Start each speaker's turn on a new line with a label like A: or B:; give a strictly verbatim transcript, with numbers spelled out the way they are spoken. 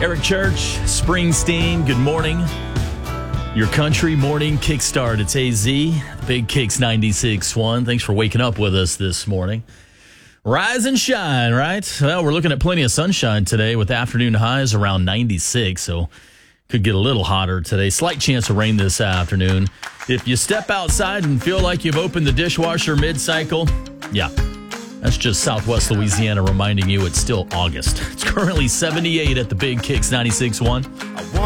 A: Eric Church, Springsteen, good morning. Your country morning kickstart. It's A Z, Big Kicks ninety-six point one. Thanks for waking up with us this morning. Rise and shine, right? Well, we're looking at plenty of sunshine today with afternoon highs around ninety-six, so could get a little hotter today. Slight chance of rain this afternoon. If you step outside and feel like you've opened the dishwasher mid-cycle, yeah, that's just Southwest Louisiana reminding you it's still August. It's currently seventy-eight at the Big Kicks ninety-six point one.